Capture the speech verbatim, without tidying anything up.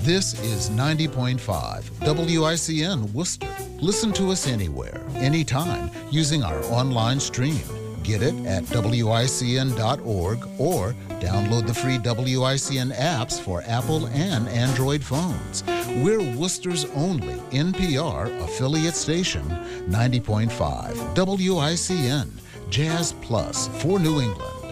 This is ninety point five W I C N Worcester. Listen to us anywhere, anytime, using our online stream. Get it at W I C N dot org or download the free W I C N apps for Apple and Android phones. We're Worcester's only N P R affiliate station, ninety point five W I C N, Jazz Plus for New England.